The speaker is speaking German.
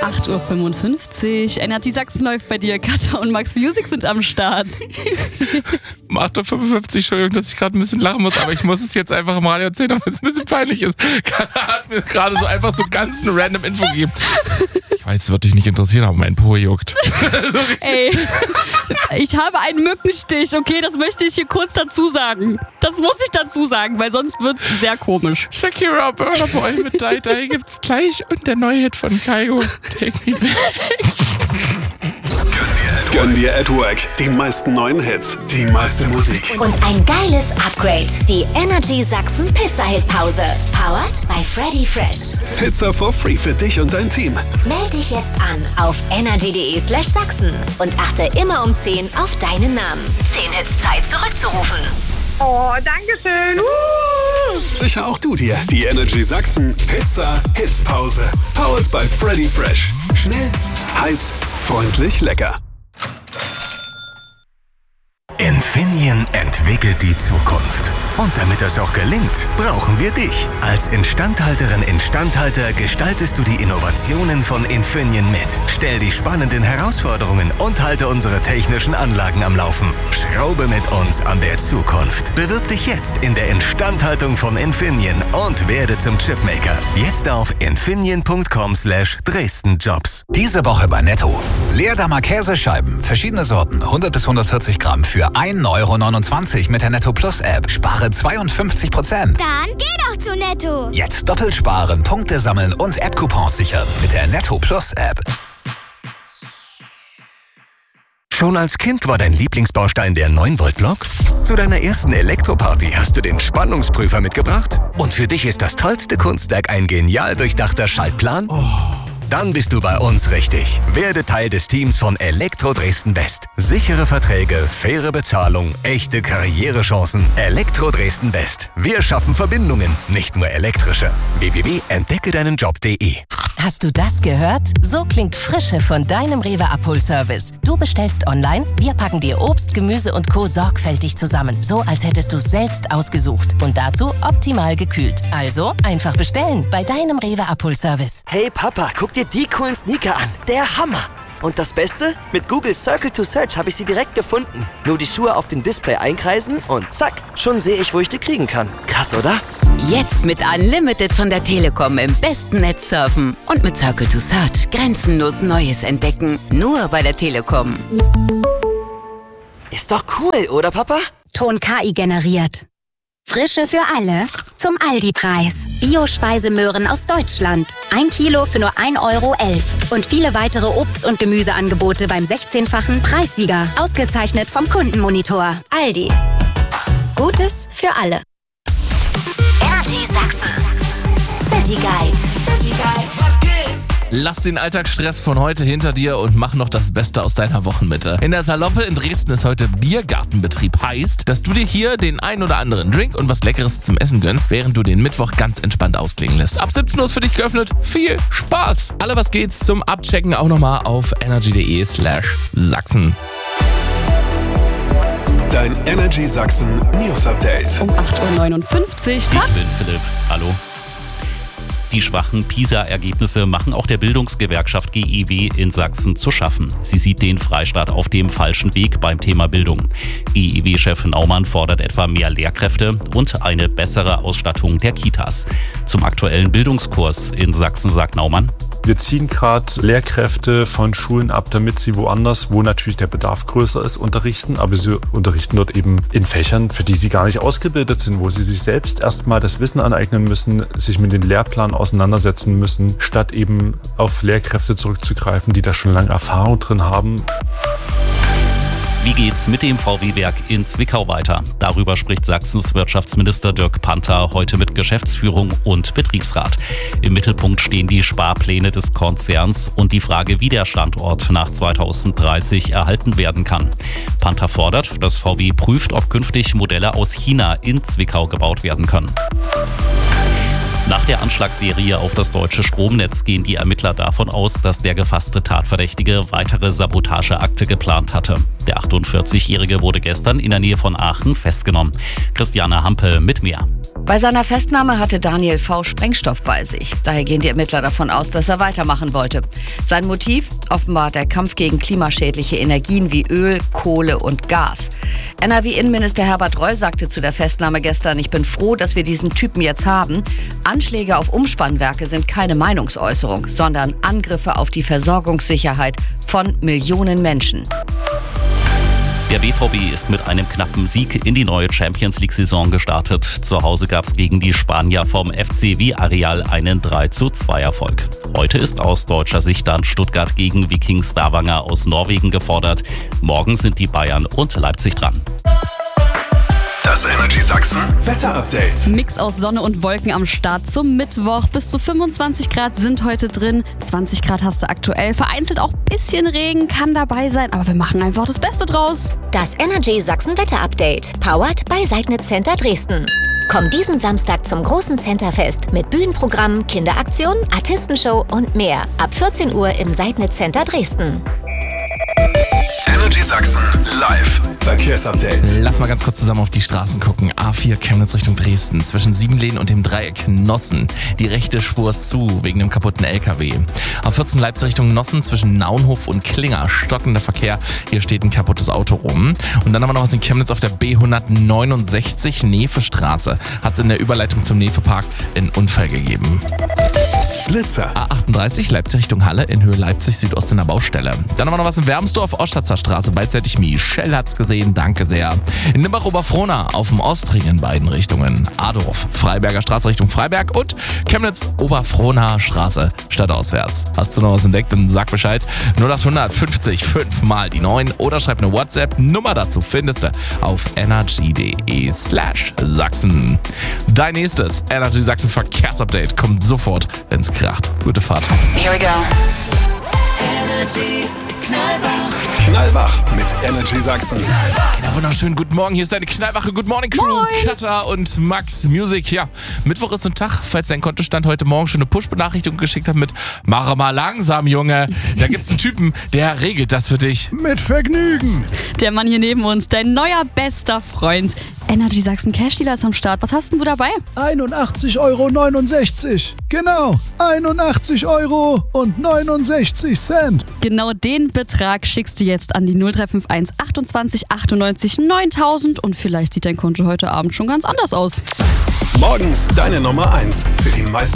8.55 Uhr. Energy Sachsen läuft bei dir. Katha und Max Music sind am Start. Um 8.55 Uhr, Entschuldigung, dass ich gerade ein bisschen lachen muss, aber ich muss es jetzt einfach im Radio erzählen, weil es ein bisschen peinlich ist. Katha hat mir gerade so einfach so ganz eine random Info gegeben. Ich weiß, es wird dich nicht interessieren, aber mein Po juckt. Ey, ich habe einen Mückenstich, okay? Das möchte ich hier kurz dazu sagen. Das muss ich dazu sagen, weil sonst wird es sehr komisch. Shakira, Burner Boy mit Die Die gibt's gleich und der neue Hit von Kygo, Take Me Back. Gönn dir at Work. Die meisten neuen Hits, die meiste Musik. Und ein geiles Upgrade. Die Energy Sachsen Pizza-Hit-Pause. Powered by Freddy Fresh. Pizza for free für dich und dein Team. Meld dich jetzt an auf energy.de/Sachsen und achte immer um 10 auf deinen Namen. 10 Hits Zeit zurückzurufen. Oh, danke schön. Sicher auch du dir. Die Energy Sachsen Pizza Hit-Pause. Powered by Freddy Fresh. Schnell, heiß, freundlich, lecker. Infineon entwickelt die Zukunft. Und damit das auch gelingt, brauchen wir dich. Als Instandhalterin/Instandhalter gestaltest du die Innovationen von Infineon mit. Stell die spannenden Herausforderungen und halte unsere technischen Anlagen am Laufen. Schraube mit uns an der Zukunft. Bewirb dich jetzt in der Instandhaltung von Infineon und werde zum Chipmaker. Jetzt auf infineon.com/DresdenJobs. Diese Woche bei Netto. Leerdammer Käsescheiben, verschiedene Sorten, 100 bis 140 Gramm für 1,29 € mit der Netto Plus App. Spare 52%. Dann geh doch zu Netto. Jetzt doppelt sparen, Punkte sammeln und App-Coupons sichern mit der Netto Plus App. Schon als Kind war dein Lieblingsbaustein der 9-Volt-Block? Zu deiner ersten Elektroparty hast du den Spannungsprüfer mitgebracht? Und für dich ist das tollste Kunstwerk ein genial durchdachter Schaltplan? Dann bist du bei uns richtig. Werde Teil des Teams von Elektro Dresden West. Sichere Verträge, faire Bezahlung, echte Karrierechancen. Elektro Dresden West. Wir schaffen Verbindungen, nicht nur elektrische. www.entdeckedeinenjob.de. Hast du das gehört? So klingt Frische von deinem Rewe Abholservice. Du bestellst online, wir packen dir Obst, Gemüse und Co. sorgfältig zusammen. So, als hättest du es selbst ausgesucht. Und dazu optimal gekühlt. Also einfach bestellen bei deinem Rewe Abholservice. Hey Papa, guck dir die coolen Sneaker an. Der Hammer! Und das Beste? Mit Google Circle to Search habe ich sie direkt gefunden. Nur die Schuhe auf dem Display einkreisen und zack, schon sehe ich, wo ich die kriegen kann. Krass, oder? Jetzt mit Unlimited von der Telekom im besten Netz surfen. Und mit Circle to Search grenzenlos Neues entdecken. Nur bei der Telekom. Ist doch cool, oder Papa? Ton KI generiert. Frische für alle zum Aldi-Preis. Bio-Speisemöhren aus Deutschland. 1 Kilo für nur 1,11 € Und viele weitere Obst- und Gemüseangebote beim 16-fachen Preissieger. Ausgezeichnet vom Kundenmonitor. Aldi. Gutes für alle. Energy Sachsen. City Guide. City Guide. Was geht? Lass den Alltagsstress von heute hinter dir und mach noch das Beste aus deiner Wochenmitte. In der Saloppe in Dresden ist heute Biergartenbetrieb. Heißt, dass du dir hier den ein oder anderen Drink und was Leckeres zum Essen gönnst, während du den Mittwoch ganz entspannt ausklingen lässt. Ab 17 Uhr ist für dich geöffnet. Viel Spaß! Alle was geht's zum Abchecken auch nochmal auf energy.de/Sachsen. Dein Energy Sachsen News Update. Um 8.59 Uhr. Ich bin Philipp. Hallo. Die schwachen PISA-Ergebnisse machen auch der Bildungsgewerkschaft GEW in Sachsen zu schaffen. Sie sieht den Freistaat auf dem falschen Weg beim Thema Bildung. GEW-Chef Naumann fordert etwa mehr Lehrkräfte und eine bessere Ausstattung der Kitas. Zum aktuellen Bildungskurs in Sachsen sagt Naumann: Wir ziehen gerade Lehrkräfte von Schulen ab, damit sie woanders, wo natürlich der Bedarf größer ist, unterrichten. Aber sie unterrichten dort eben in Fächern, für die sie gar nicht ausgebildet sind, wo sie sich selbst erstmal das Wissen aneignen müssen, sich mit den Lehrplan auseinandersetzen müssen, statt eben auf Lehrkräfte zurückzugreifen, die da schon lange Erfahrung drin haben. Wie geht's mit dem VW-Werk in Zwickau weiter? Darüber spricht Sachsens Wirtschaftsminister Dirk Panther heute mit Geschäftsführung und Betriebsrat. Im Mittelpunkt stehen die Sparpläne des Konzerns und die Frage, wie der Standort nach 2030 erhalten werden kann. Panther fordert, dass VW prüft, ob künftig Modelle aus China in Zwickau gebaut werden können. Nach der Anschlagsserie auf das deutsche Stromnetz gehen die Ermittler davon aus, dass der gefasste Tatverdächtige weitere Sabotageakte geplant hatte. Der 48-Jährige wurde gestern in der Nähe von Aachen festgenommen. Christiane Hampe mit mehr. Bei seiner Festnahme hatte Daniel V. Sprengstoff bei sich. Daher gehen die Ermittler davon aus, dass er weitermachen wollte. Sein Motiv? Offenbar der Kampf gegen klimaschädliche Energien wie Öl, Kohle und Gas. NRW-Innenminister Herbert Reul sagte zu der Festnahme gestern: Ich bin froh, dass wir diesen Typen jetzt haben. Anschläge auf Umspannwerke sind keine Meinungsäußerung, sondern Angriffe auf die Versorgungssicherheit von Millionen Menschen. Der BVB ist mit einem knappen Sieg in die neue Champions-League-Saison gestartet. Zu Hause gab es gegen die Spanier vom FC Villarreal einen 3:2-Erfolg. Heute ist aus deutscher Sicht dann Stuttgart gegen Viking Stavanger aus Norwegen gefordert. Morgen sind die Bayern und Leipzig dran. Das Energy Sachsen Wetter-Update. Mix aus Sonne und Wolken am Start zum Mittwoch. Bis zu 25 Grad sind heute drin. 20 Grad hast du aktuell. Vereinzelt auch ein bisschen Regen kann dabei sein, aber wir machen einfach das Beste draus. Das Energy Sachsen Wetter-Update. Powered bei Seidnitz Center Dresden. Komm diesen Samstag zum großen Centerfest mit Bühnenprogramm, Kinderaktion, Artistenshow und mehr. Ab 14 Uhr im Seidnitz Center Dresden. Energy Sachsen live Verkehrsupdate. Lass mal ganz kurz zusammen auf die Straßen gucken. A4 Chemnitz Richtung Dresden. Zwischen Siebenlehn und dem Dreieck Nossen. Die rechte Spur ist zu wegen dem kaputten LKW. A14 Leipzig Richtung Nossen zwischen Naunhof und Klinger. Stockender Verkehr. Hier steht ein kaputtes Auto rum. Und dann haben wir noch was in Chemnitz auf der B169 Nefestraße. Hat es in der Überleitung zum Nefepark einen Unfall gegeben. Blitzer. A38 Leipzig Richtung Halle in Höhe Leipzig Südost in der Baustelle. Dann haben wir noch was in Wermsdorf, Oschatzer Straße, beidseitig Michelle hat's gesehen, danke sehr. In Nimbach-Oberfrohna auf dem Ostring in beiden Richtungen. Adorf, Freiberger Straße Richtung Freiberg und Chemnitz-Oberfrohna Straße stadtauswärts. Hast du noch was entdeckt? Dann sag Bescheid. 0800 50 5 mal die 9 oder schreib eine WhatsApp-Nummer dazu, findest du auf energy.de/Sachsen. Dein nächstes Energy Sachsen Verkehrsupdate kommt sofort, wenn's kracht. Gute Fahrt. Here we go. Energy Knallwach mit Energy Sachsen. Ja, wunderschön. Guten Morgen. Hier ist deine knallwache Good Morning Crew. Moin. Katha und Max Music. Ja, Mittwoch ist so ein Tag, falls dein Kontostand heute Morgen schon eine Push-Benachrichtigung geschickt hat mit "Mach mal langsam, Junge". Da gibt's einen Typen, der regelt das für dich. Mit Vergnügen. Der Mann hier neben uns, dein neuer bester Freund. Energy Sachsen Cash Dealer ist am Start. Was hast denn du dabei? 81,69 €. Genau, 81,69 €. Genau den Betrag schickst du jetzt an die 0351 28 98 9000 und vielleicht sieht dein Konto heute Abend schon ganz anders aus. Morgens deine Nummer 1 für die meisten